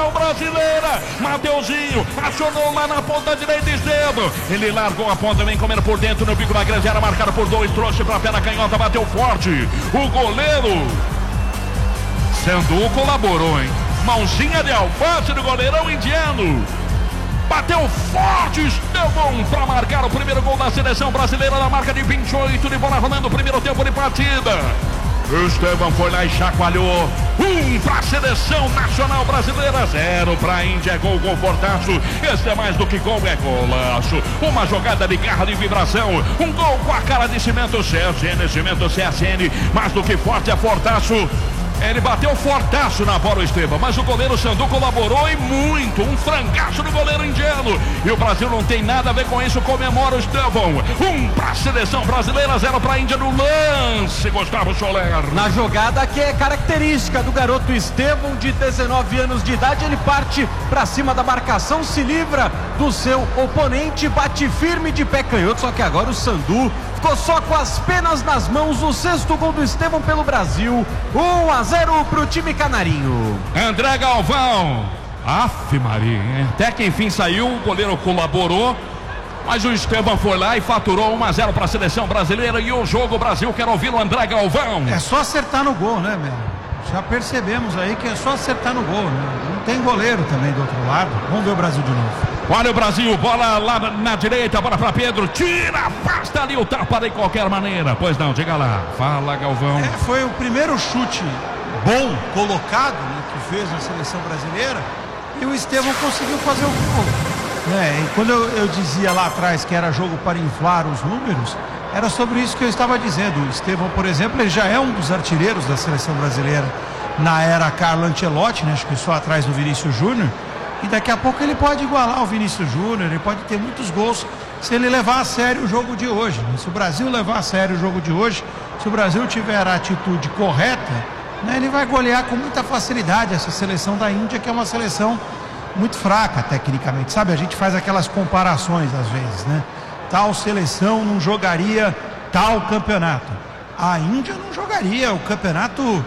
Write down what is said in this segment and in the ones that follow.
Nacional Brasileira. Mateuzinho acionou lá na ponta direita, Estevam. Ele largou a ponta, vem comendo por dentro no bico da grande área, marcado por 2, trouxe pra perna canhota, bateu forte. O goleiro Sandu colaborou, hein? Mãozinha de alface do goleirão indiano. Bateu forte Estevam para marcar o primeiro gol da seleção brasileira na marca de 28 de bola rolando o primeiro tempo de partida. Estevam foi lá e chacoalhou. 1 para a seleção nacional brasileira, 0 para a Índia. Gol, fortaço. Este é mais do que gol, é golaço. Uma jogada de garra, de vibração. Um gol com a cara de Cimento CSN. Mais do que forte, é fortaço. Ele bateu fortaço na bola, o Estevam, mas o goleiro Sandu colaborou e muito. Um frangaço do goleiro indiano. E o Brasil não tem nada a ver com isso, comemora o Estevam. 1 para a seleção brasileira, 0 para a Índia no lance, Gustavo Soler. Na jogada que é característica do garoto Estevam, de 19 anos de idade, ele parte para cima da marcação, se livra do seu oponente, bate firme de pé canhoto, só que agora o Sandu ficou só com as penas nas mãos. O 6º gol do Estevam pelo Brasil. 1-0 pro time canarinho. André Galvão. Aff, Maria, hein? Até que enfim saiu, o goleiro colaborou, mas o Estevam foi lá e faturou 1-0 para a seleção brasileira. E o jogo, o Brasil quer ouvir o André Galvão. É só acertar no gol, né, meu? Já percebemos aí que é só acertar no gol, né? Não tem goleiro também do outro lado. Vamos ver o Brasil de novo. Olha o Brasil, bola lá na direita, bola para Pedro, tira, afasta ali o tapa de qualquer maneira. Pois não, diga lá, fala, Galvão. Foi o primeiro chute bom colocado, né, que fez na seleção brasileira, e o Estevam conseguiu fazer o gol. E quando eu dizia lá atrás que era jogo para inflar os números, era sobre isso que eu estava dizendo. O Estevam, por exemplo, ele já é um dos artilheiros da seleção brasileira na era Carlo Ancelotti, né, acho que só atrás do Vinícius Júnior. E daqui a pouco ele pode igualar o Vinícius Júnior, ele pode ter muitos gols se ele levar a sério o jogo de hoje. Se o Brasil levar a sério o jogo de hoje, se o Brasil tiver a atitude correta, né, ele vai golear com muita facilidade essa seleção da Índia, que é uma seleção muito fraca tecnicamente, sabe? A gente faz aquelas comparações às vezes, né? Tal seleção não jogaria tal campeonato. A Índia não jogaria o campeonato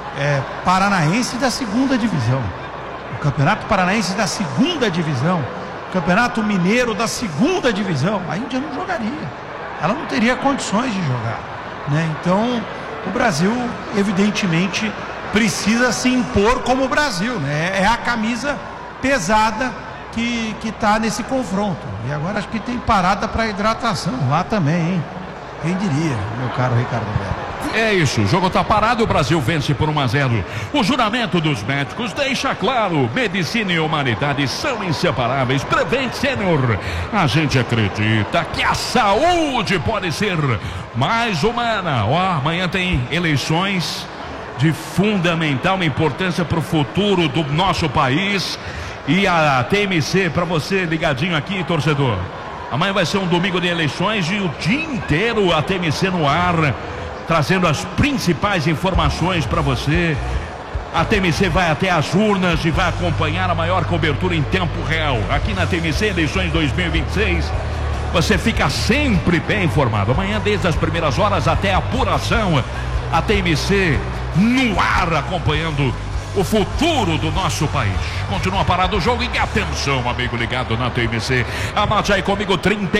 paranaense da 2ª divisão. O Campeonato Paranaense da 2ª divisão, o Campeonato Mineiro da 2ª divisão, a Índia não jogaria, ela não teria condições de jogar, né? Então o Brasil evidentemente precisa se impor como o Brasil, né? É a camisa pesada que está nesse confronto. E agora acho que tem parada para hidratação lá também, hein? Quem diria, meu caro Ricardo Alberto. É isso, o jogo está parado, o Brasil vence por 1-0. O juramento dos médicos deixa claro: medicina e humanidade são inseparáveis. Prevent Senior, a gente acredita que a saúde pode ser mais humana. Amanhã tem eleições de fundamental importância para o futuro do nosso país. E a TMC, para você ligadinho aqui, torcedor, amanhã vai ser um domingo de eleições e o dia inteiro a TMC no ar, trazendo as principais informações para você. A TMC vai até as urnas e vai acompanhar a maior cobertura em tempo real. Aqui na TMC Eleições 2026, você fica sempre bem informado. Amanhã, desde as primeiras horas até a apuração, a TMC no ar, acompanhando o futuro do nosso país. Continua parado o jogo e atenção, amigo ligado na TMC. Anote aí comigo: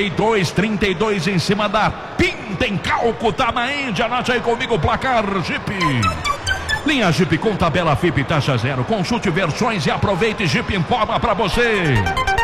32 em cima da Pinta em Calcutá, na Índia. Anote aí comigo o placar Jeep. Linha Jeep com tabela FIP taxa 0. Consulte versões e aproveite. Jeep informa pra você.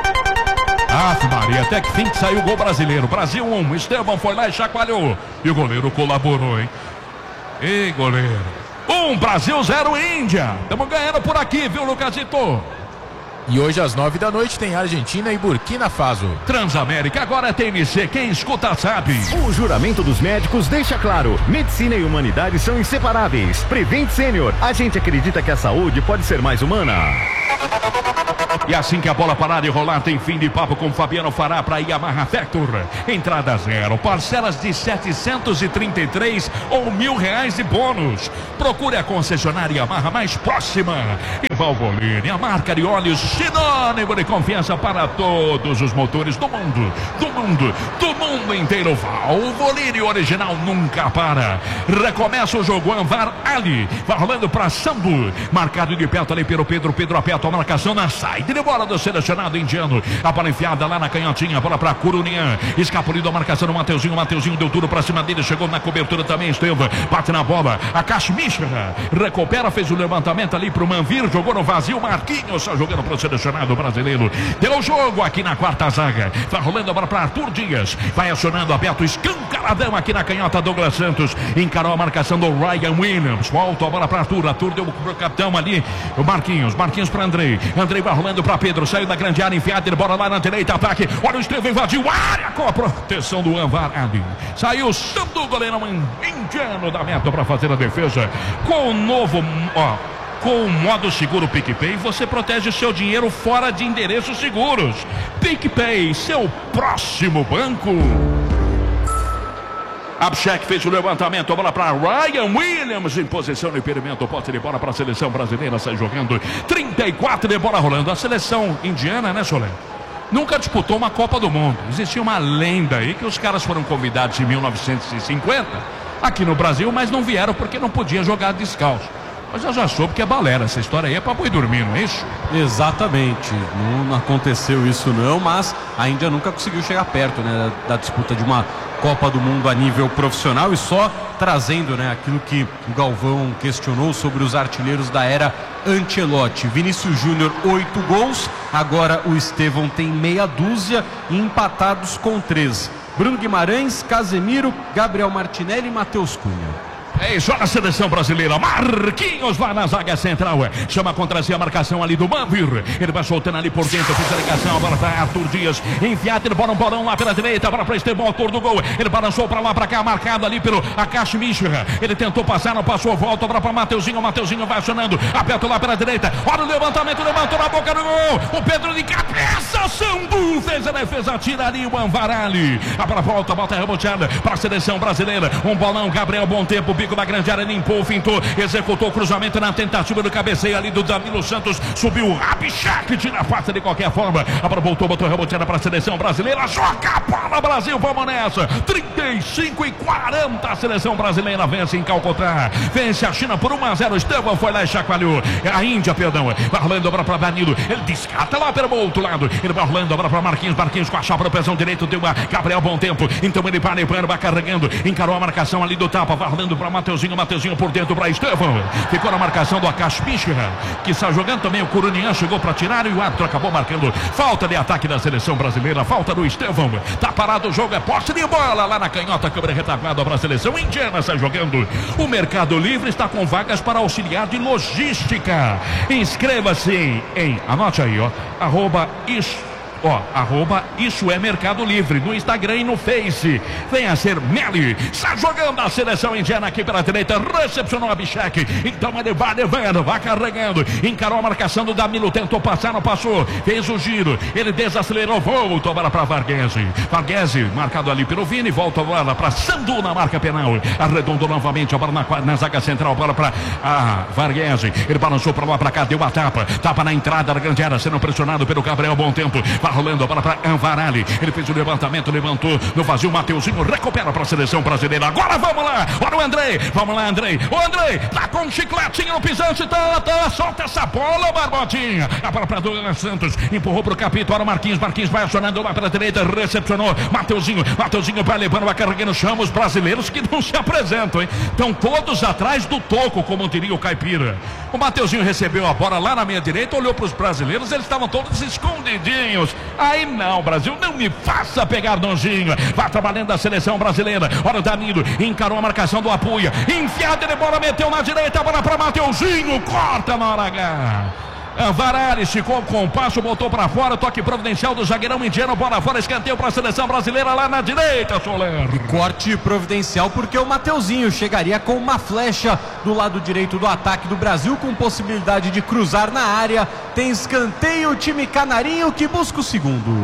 Maria, até que fim que saiu o gol brasileiro. Brasil 1, Estevam foi lá e chacoalhou. E o goleiro colaborou, hein? Ei, goleiro. 1, Brasil 0, Índia. Estamos ganhando por aqui, viu, Lucasito? E hoje às 9 da noite tem Argentina e Burkina Faso. Transamérica, agora é TMC, quem escuta sabe. O juramento dos médicos deixa claro: medicina e humanidade são inseparáveis. Prevent Senior, a gente acredita que a saúde pode ser mais humana. E assim que a bola parar de rolar, tem fim de papo com Fabiano Fará para Yamaha Factor. Entrada 0, parcelas de 733 ou R$1.000 de bônus. Procure a concessionária Yamaha mais próxima. E Valvoline, a marca de óleos sinônimo de confiança para todos os motores do mundo. Do mundo inteiro. Valvoline original nunca para. Recomeça o jogo, Anvar Ali. Vai rolando para Sambu. Marcado de perto ali pelo Pedro. Pedro aperta Aberto a marcação na saída de bola do selecionado indiano. A bola enfiada lá na canhotinha. Bola para Curunian. Escapulido a marcação do Mateuzinho. Mateuzinho deu tudo para cima dele. Chegou na cobertura também. Estevam bate na bola. A Kashmishra recupera. Fez o levantamento ali para o Manvir. Jogou no vazio. Marquinhos só jogando para o selecionado brasileiro. Deu jogo aqui na quarta zaga. Vai rolando a bola para Arthur Dias. Vai acionando aberto. Escancaradão aqui na canhota. Douglas Santos encarou a marcação do Ryan Williams. Volta a bola para Arthur. Arthur deu pro capitão ali. O Marquinhos para Andrei. Andrei vai rolando para Pedro. Saiu da grande área. Enfiada. Ele bora lá na direita. Ataque. Olha o Estevam. Invadiu a área com a proteção do Anwar Ali. Saiu o goleirão indiano da meta para fazer a defesa. Com o novo. Com o modo seguro PicPay, você protege o seu dinheiro fora de endereços seguros. PicPay, seu próximo banco. Abchek fez o levantamento, a bola para Ryan Williams em posição de impedimento, posse de bola para a seleção brasileira, sai jogando 34 de bola rolando. A seleção indiana, né, Solé? Nunca disputou uma Copa do Mundo. Existia uma lenda aí que os caras foram convidados em 1950 aqui no Brasil, mas não vieram porque não podia jogar descalço. Mas eu já soube que é balela, essa história aí é pra boi dormir, não é isso? Exatamente, não aconteceu isso não, mas a Índia nunca conseguiu chegar perto, né, da disputa de uma Copa do Mundo a nível profissional. E só trazendo, né, aquilo que o Galvão questionou sobre os artilheiros da era Ancelotti. Vinícius Júnior 8 gols, agora o Estevam tem meia dúzia e empatados com 3. Bruno Guimarães, Casemiro, Gabriel Martinelli e Matheus Cunha. É isso, olha a seleção brasileira. Marquinhos vai na zaga central. Chama contra si a marcação ali do Manvir. Ele vai soltando ali por dentro. Fiz a ligação. Agora para Arthur Dias. Enfiado, ele bora um bolão lá pela direita. Agora para Estevam, autor do gol. Ele balançou para lá, para cá. Marcado ali pelo Akash Mishra. Ele tentou passar, não passou. Volta agora para Mateuzinho. O Mateuzinho vai acionando. Aperto lá pela direita. Olha o levantamento. Levantou na boca do gol. O Pedro de cabeça. Sandu fez a defesa. Tira ali o Anwar Ali. A bola volta. Volta reboteada para a seleção brasileira. Um bolão. Gabriel, bom tempo. Da grande área, limpou, fintou, executou o cruzamento na tentativa do cabeceio ali do Danilo Santos, subiu o Abchek, tira a face de qualquer forma, a bola voltou, botou reboteada para a seleção brasileira, joga a bola, Brasil, vamos nessa, 35-40, a seleção brasileira vence em Calcutá, vence a China por 1-0, Estevam foi lá e chacoalhou, a Índia, perdão, vai rolando a bola para Danilo, ele descarta lá pelo outro lado, ele vai rolando a bola para Marquinhos com a chapa no pezão direito, deu uma Gabriel, bom tempo, então ele para, vai carregando, encarou a marcação ali do tapa, vai rolando para Mateuzinho por dentro para Estevam. Ficou na marcação do Akash Mishra, que está jogando também. O Curunian chegou para tirar e o árbitro acabou marcando falta de ataque da seleção brasileira. Falta do Estevam. Tá parado o jogo, é posse de bola lá na canhota. Câmera retaguarda para a seleção indiana. Está jogando. O Mercado Livre está com vagas para auxiliar de logística. Inscreva-se em, anote aí, arroba isso é Mercado Livre no Instagram e no Face. Venha ser Meli. Está jogando a seleção indiana aqui pela direita. Recepcionou a Abchek. Então ele vai levando, vai carregando. Encarou a marcação do Danilo. Tentou passar, não passou. Fez o giro. Ele desacelerou. Voltou agora para Varghese. Varghese marcado ali pelo Vini. Volta agora para Sandu na marca penal. Arredondou novamente a bola na zaga central. Bola para Varghese. Ele balançou para lá, para cá. Deu a tapa. Tapa na entrada da grande área. Sendo pressionado pelo Gabriel. Bom tempo. Vai rolando a bola para Anwar Ali. Ele fez o levantamento, levantou no vazio. Mateuzinho recupera para a seleção brasileira. Agora vamos lá. Olha o Andrei. Vamos lá, Andrei. O Andrei tá com um chicletinho no pisante. Solta essa bola, Barbotinha. A bola para Douglas Santos. Empurrou para o capítulo. Olha o Marquinhos. Marquinhos vai acionando lá pela direita. Recepcionou. Mateuzinho vai levando, vai carregando. Chama os brasileiros que não se apresentam, hein? Estão todos atrás do toco, como diria o Caipira. O Mateuzinho recebeu a bola lá na meia direita. Olhou para os brasileiros. Eles estavam todos escondidinhos. Aí não, Brasil, não me faça pegar nojinho. Vai trabalhando a seleção brasileira. Olha o Danilo, encarou a marcação do Apuia. Enfiada de bola, meteu na direita, bola para Mateuzinho. Corta na hora H. Anwar Ali ficou com o passo, botou para fora, toque providencial do zagueirão indiano, bola fora, escanteio para a seleção brasileira lá na direita, Soler. Corte providencial porque o Mateuzinho chegaria com uma flecha do lado direito do ataque do Brasil, com possibilidade de cruzar na área. Tem escanteio, o time canarinho que busca o segundo.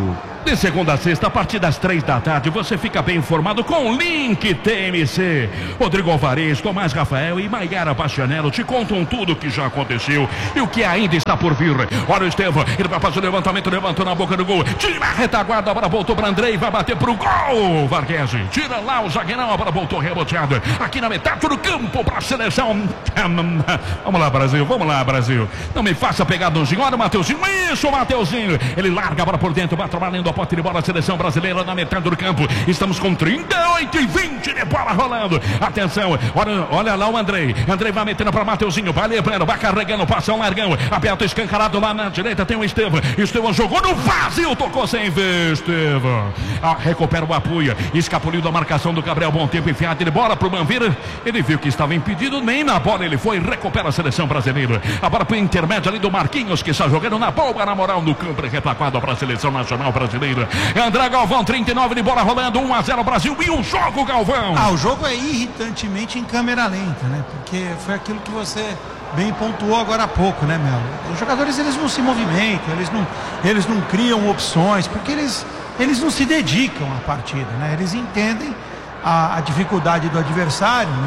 De segunda a sexta, a partir das 3 da tarde, você fica bem informado com o Link TMC. Rodrigo Alvarez, Tomás Rafael e Maiara Bastianello te contam tudo o que já aconteceu e o que ainda está por vir. Olha o Estevão, ele vai fazer o levantamento, levantou na boca do gol. Tira a retaguarda, agora voltou para Andrei, vai bater pro gol. Varghese, tira lá o zagueirão, agora voltou reboteado. Aqui na metade do campo para a seleção. Vamos lá, Brasil, vamos lá, Brasil. Não me faça pegar Donzinho. Olha o Mateuzinho, isso, Mateuzinho. Ele larga a bola por dentro, vai trabalhando a pote de bola, a seleção brasileira na metade do campo. Estamos com 38 e 20 de bola rolando. Atenção, olha lá o Andrei. Andrei vai metendo para Mateuzinho, vai lembrando, vai carregando, passa um largão. Aberto escancarado lá na direita, tem o Estevão. Estevão jogou no vazio, tocou sem ver, Estevão. Recupera o apoio, escapuliu da marcação do Gabriel Bom Tempo, enfiado de bola pro Manvira. Ele viu que estava impedido, nem na bola ele foi, recupera a seleção brasileira. A bola pro intermédio ali do Marquinhos, que está jogando na boa, na moral, no campo, retaquado para a seleção nacional brasileira. André Galvão, 39 de bola rolando, 1-0 Brasil. E o jogo, Galvão? O jogo é irritantemente em câmera lenta, né? Porque foi aquilo que você bem pontuou agora há pouco, né, Melo? Os jogadores, eles não se movimentam, eles não criam opções, porque eles não se dedicam à partida, né? Eles entendem a dificuldade do adversário, né?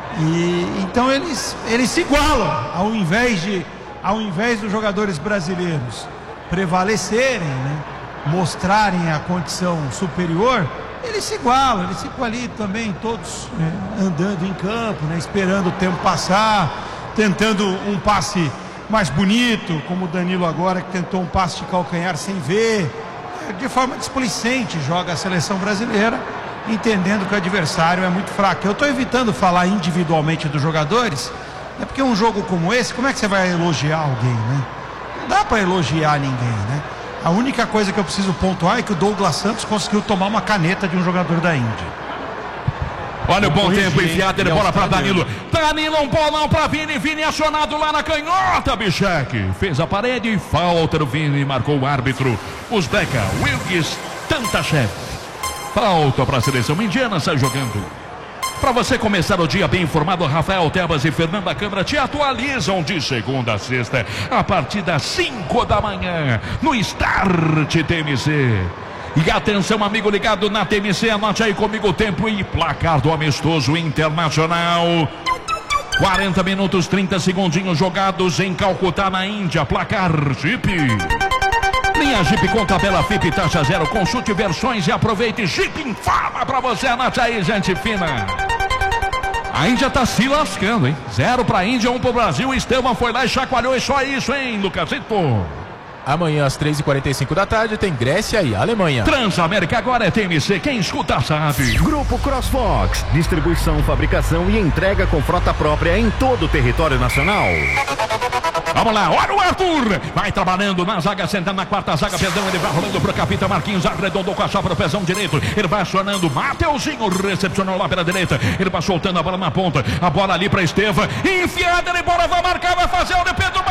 E então eles se igualam, ao invés dos jogadores brasileiros prevalecerem, né, mostrarem a condição superior, eles se igualam, eles ficam ali também todos, né, andando em campo, né, esperando o tempo passar, tentando um passe mais bonito, como o Danilo agora, que tentou um passe de calcanhar sem ver. De forma displicente joga a seleção brasileira, entendendo que o adversário é muito fraco. Eu estou evitando falar individualmente dos jogadores, é porque um jogo como esse, como é que você vai elogiar alguém, né? Não dá para elogiar ninguém, né? A única coisa que eu preciso pontuar é que o Douglas Santos conseguiu tomar uma caneta de um jogador da Índia. Olha o Bom Tempo, enfiado de bola para Danilo. Danilo, um bolão para Vini. Vini acionado lá na canhota, Bichek. Fez a parede e falta do Vini, marcou o árbitro. Uzbeka, Wilgis Tantashev. Falta para a seleção indiana, sai jogando. Para você começar o dia bem informado, Rafael Tebas e Fernanda Câmara te atualizam de segunda a sexta, a partir das 5 da manhã, no Start TMC. E atenção, amigo ligado na TMC, anote aí comigo o tempo e placar do amistoso internacional. 40 minutos, 30 segundinhos jogados em Calcutá, na Índia. Placar Jeep. Linha Jeep com tabela FIP, taxa zero. Consulte versões e aproveite. Jeep informa pra você, anote aí, gente fina. A Índia tá se lascando, hein? 0 pra Índia, 1 pro Brasil. O Estevão foi lá e chacoalhou, e só isso, hein, Lucasito? Amanhã às 3h45 da tarde tem Grécia e Alemanha. Transamérica agora é TMC, quem escuta sabe. Grupo CrossFox, distribuição, fabricação e entrega com frota própria em todo o território nacional. Vamos lá, olha o Arthur, vai trabalhando na zaga, sentando na quarta zaga, perdão, ele vai rolando pro capitão Marquinhos, arredondou com a chapa pro pezão direito, ele vai acionando, Mateuzinho recepcionou lá pela direita, ele vai soltando a bola na ponta, a bola ali pra Estevão, enfiada, ele bola, vai marcar, vai fazer o de Pedro